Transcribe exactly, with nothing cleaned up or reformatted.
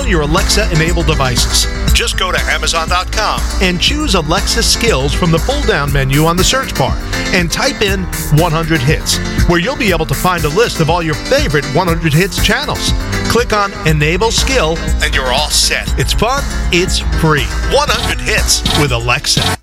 your Alexa-enabled devices. Just go to Amazon dot com and choose Alexa Skills from the pull-down menu on the search bar and type in one hundred hits, where you'll be able to find a list of all your favorite one hundred hits channels. Click on Enable Skill and you're all set. It's fun, it's free. one hundred hits with Alexa.